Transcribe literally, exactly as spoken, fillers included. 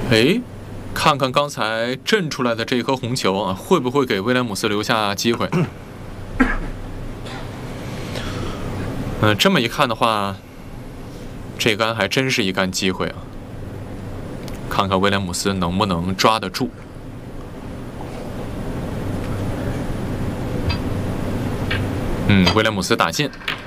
哎，看看刚才震出来的这颗红球啊，会不会给威廉姆斯留下机会？嗯、呃，这么一看的话，这杆还真是一杆机会啊！看看威廉姆斯能不能抓得住。嗯，威廉姆斯打进，